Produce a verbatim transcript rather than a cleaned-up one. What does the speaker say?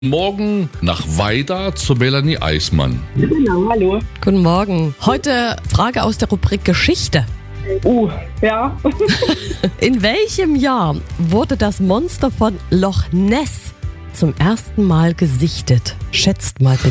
Morgen nach Weida zu Melanie Eismann. Genau, hallo. Guten Morgen. Heute Frage aus der Rubrik Geschichte. Uh, ja. In welchem Jahr wurde das Monster von Loch Ness zum ersten Mal gesichtet? Schätzt mal bitte.